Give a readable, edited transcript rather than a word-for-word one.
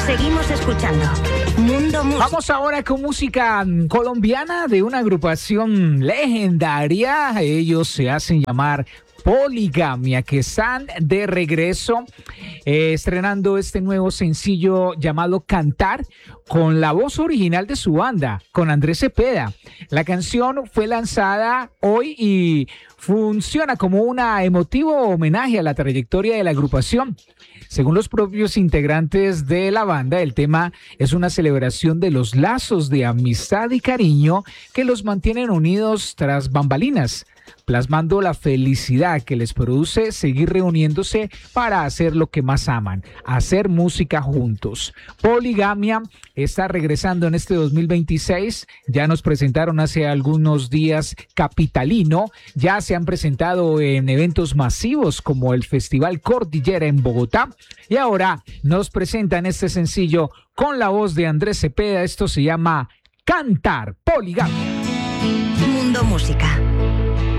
Seguimos escuchando Mundo Música. Vamos ahora con música colombiana de una agrupación legendaria. Ellos se hacen llamar Poligamia, que están de regreso estrenando este nuevo sencillo llamado Cantar, con la voz original de su banda, con Andrés Cepeda. La canción fue lanzada hoy y funciona como un emotivo homenaje a la trayectoria de la agrupación. Según los propios integrantes de la banda, el tema es una celebración de los lazos de amistad y cariño que los mantienen unidos tras bambalinas, plasmando la felicidad que les produce seguir reuniéndose para hacer lo que más aman, hacer música juntos. Poligamia está regresando en este 2026, ya nos presentaron hace algunos días Capitalino, ya se han presentado en eventos masivos como el Festival Cordillera en Bogotá y ahora nos presentan este sencillo con la voz de Andrés Cepeda. Esto se llama Cantar, Poligamia. Mundo Música.